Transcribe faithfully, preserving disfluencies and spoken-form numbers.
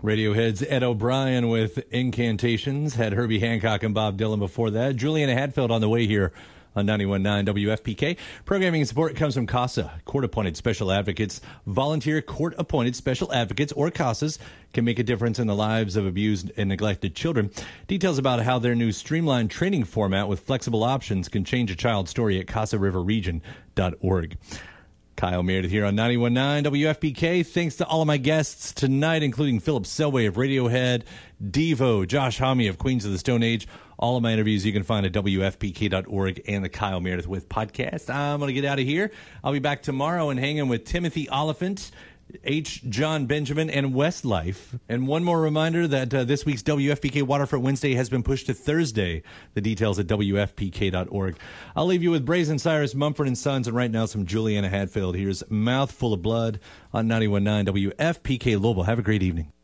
Radiohead's Ed O'Brien with Incantations. Had Herbie Hancock and Bob Dylan before that. Juliana Hatfield on the way here on ninety-one point nine W F P K. Programming and support comes from CASA, court-appointed special advocates. Volunteer court-appointed special advocates, or CASAs, can make a difference in the lives of abused and neglected children. Details about how their new streamlined training format with flexible options can change a child's story at casa river region dot org. Kyle Meredith here on ninety-one point nine W F P K. Thanks to all of my guests tonight, including Philip Selway of Radiohead, Devo, Josh Homme of Queens of the Stone Age. All of my interviews you can find at W F P K dot org and the Kyle Meredith with podcast. I'm going to get out of here. I'll be back tomorrow and hanging with Timothy Oliphant, H. John Benjamin, and Westlife. And one more reminder that uh, this week's W F P K Waterfront Wednesday has been pushed to Thursday. The details at W F P K dot org. I'll leave you with Brazen Cyrus, Mumford and Sons, and right now some Juliana Hatfield. Here's Mouthful of Blood on ninety-one point nine W F P K Louisville. Have a great evening.